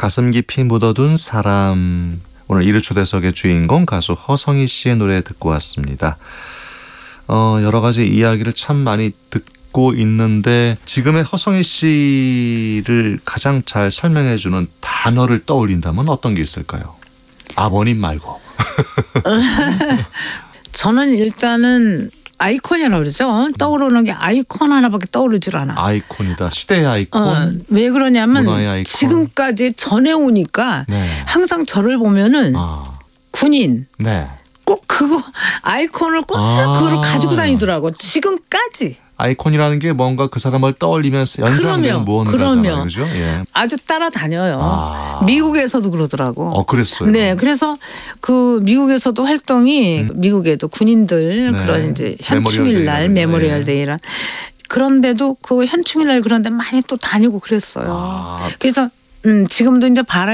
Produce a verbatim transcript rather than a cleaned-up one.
가슴 깊이 묻어둔 사람. 오늘 일요 초대석의 주인공 가수 허성희 씨의 노래 듣고 왔습니다. 어, 여러 가지 이야기를 참 많이 듣고 있는데 지금의 허성희 씨를 가장 잘 설명해주는 단어를 떠올린다면 어떤 게 있을까요? 아버님 말고. 저는 일단은 아이콘이라고 그러죠. 떠오르는 게 아이콘 하나밖에 떠오르질 않아. 아이콘이다. 시대의 아이콘. 어, 왜 그러냐면 문화의 아이콘. 지금까지 전해오니까 네. 항상 저를 보면은 아, 군인 네. 꼭 그거 아이콘을 꼭 아. 그걸 가지고 다니더라고. 지금까지. 아이콘이라는 게 뭔가 그 사람을 떠올리면서 연상되는 그럼요. 무언가잖아요. 그럼요. 그죠? 예. 아주 따라다녀요. 아. 미국에서도 그러더라고. 어, 그랬어요. 네, 그래서 그 미국에서도 활동이 음. 미국에도 군인들 네. 그런 이제 메모리얼 현충일날 데이라는, 메모리얼 네. 데이라 그런데도 그 현충일날 그런데 많이 또 다니고 그랬어요. 아. 그래서 음, 지금도 이제 바라